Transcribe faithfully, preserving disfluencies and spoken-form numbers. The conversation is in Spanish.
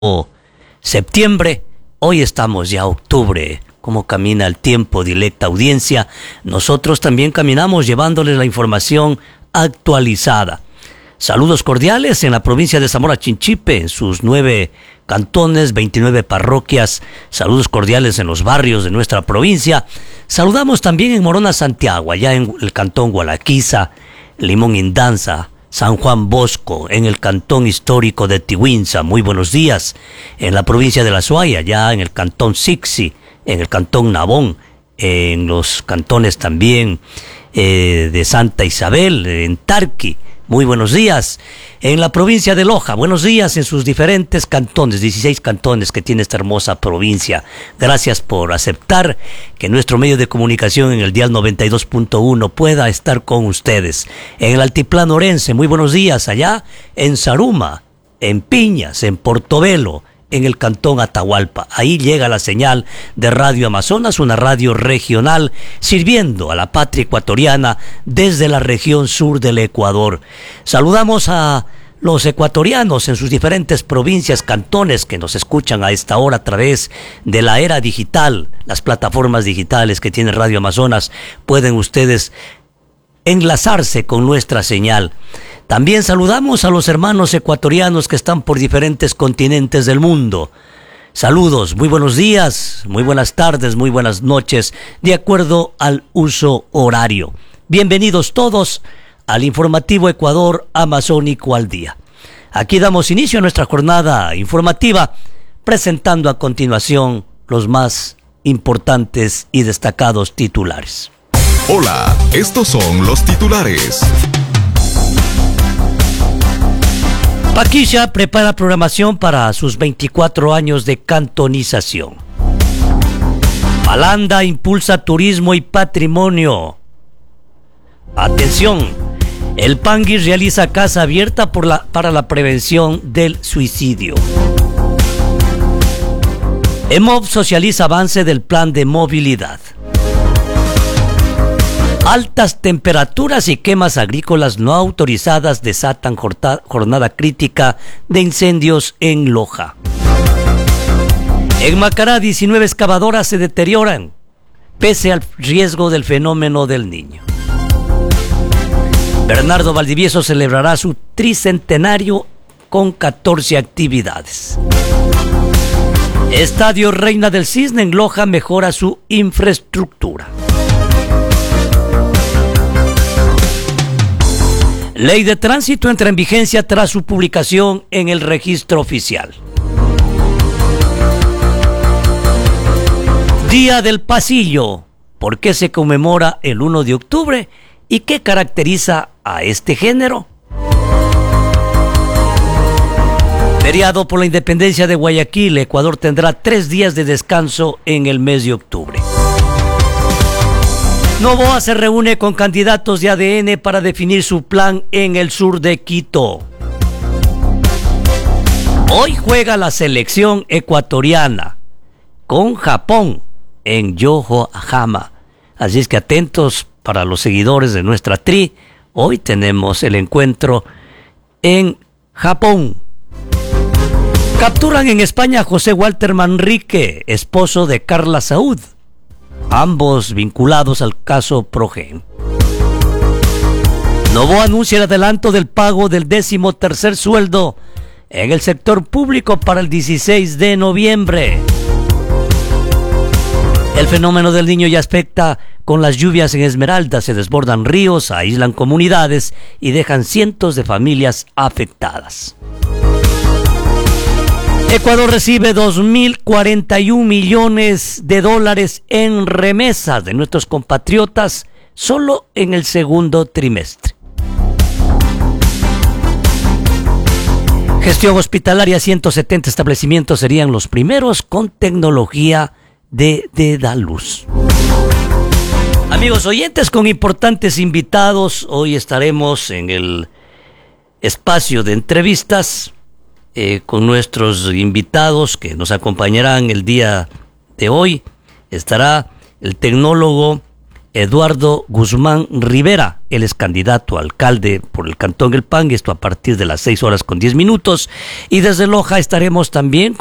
septiembre, hoy estamos ya octubre. Cómo camina el tiempo, directa audiencia. Nosotros también caminamos llevándoles la información actualizada. Saludos cordiales en la provincia de Zamora Chinchipe, en sus nueve cantones, veintinueve parroquias. Saludos cordiales en los barrios de nuestra provincia. Saludamos también en Morona, Santiago, allá en el cantón Gualaquiza, Limón Indanza, San Juan Bosco, en el cantón histórico de Tihuinza. Muy buenos días. En la provincia de La Suaya, allá en el cantón Sixi, en el cantón Nabón, en los cantones también eh, de Santa Isabel, en Tarqui. Muy buenos días. En la provincia de Loja, buenos días en sus diferentes cantones, dieciséis cantones que tiene esta hermosa provincia. Gracias por aceptar que nuestro medio de comunicación en el dial noventa y dos punto uno pueda estar con ustedes. En el altiplano orense, muy buenos días allá en Zaruma, en Piñas, en Portobelo, en el cantón Atahualpa. Ahí llega la señal de Radio Amazonas, una radio regional sirviendo a la patria ecuatoriana desde la región sur del Ecuador. Saludamos a los ecuatorianos en sus diferentes provincias, cantones que nos escuchan a esta hora a través de la era digital, las plataformas digitales que tiene Radio Amazonas. Pueden ustedes enlazarse con nuestra señal. También saludamos a los hermanos ecuatorianos que están por diferentes continentes del mundo. Saludos, muy buenos días, muy buenas tardes, muy buenas noches, de acuerdo al uso horario. Bienvenidos todos al informativo Ecuador Amazónico al Día. Aquí damos inicio a nuestra jornada informativa, presentando a continuación los más importantes y destacados titulares. Hola, estos son los titulares. Paquilla prepara programación para sus veinticuatro años de cantonización. Palanda impulsa turismo y patrimonio. Atención, el Pangui realiza casa abierta por la, para la prevención del suicidio. EMOV socializa avance del plan de movilidad. Altas temperaturas y quemas agrícolas no autorizadas desatan jornada crítica de incendios en Loja. En Macará, diecinueve excavadoras se deterioran, pese al riesgo del fenómeno del Niño. Bernardo Valdivieso celebrará su tricentenario con catorce actividades. Estadio Reina del Cisne en Loja mejora su infraestructura. Ley de tránsito entra en vigencia tras su publicación en el registro oficial. Día del Pasillo. ¿Por qué se conmemora el primero de octubre? ¿Y qué caracteriza a este género? Feriado por la independencia de Guayaquil, Ecuador tendrá tres días de descanso en el mes de octubre. Novoa se reúne con candidatos de A D N para definir su plan en el sur de Quito. Hoy juega la selección ecuatoriana con Japón en Yokohama. Así es que atentos para los seguidores de nuestra tri. Hoy tenemos el encuentro en Japón. Capturan en España a José Walter Manrique, esposo de Carla Saúd, ambos vinculados al caso Progen. Novoa anuncia el adelanto del pago del décimo tercer sueldo en el sector público para el dieciséis de noviembre. El fenómeno del Niño ya afecta con las lluvias en Esmeralda, se desbordan ríos, aíslan comunidades y dejan cientos de familias afectadas. Ecuador recibe dos mil cuarenta y un millones de dólares en remesas de nuestros compatriotas solo en el segundo trimestre. Gestión hospitalaria, ciento setenta establecimientos serían los primeros con tecnología de Dedaluz. Amigos oyentes, con importantes invitados, hoy estaremos en el espacio de entrevistas Eh, con nuestros invitados que nos acompañarán el día de hoy. Estará el tecnólogo Eduardo Guzmán Rivera. Él es candidato a alcalde por el Cantón El Pan, y esto a partir de las seis horas con diez minutos. Y desde Loja estaremos también